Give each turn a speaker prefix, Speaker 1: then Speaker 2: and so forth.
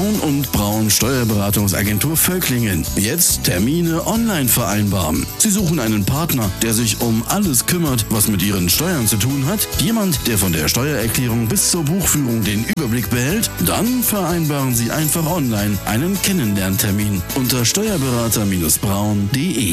Speaker 1: Braun und Braun Steuerberatungsagentur Völklingen. Jetzt Termine online vereinbaren. Sie suchen einen Partner, der sich um alles kümmert, was mit Ihren Steuern zu tun hat. Jemand, der von der Steuererklärung bis zur Buchführung den Überblick behält. Dann vereinbaren Sie einfach online einen Kennenlerntermin unter steuerberater-braun.de.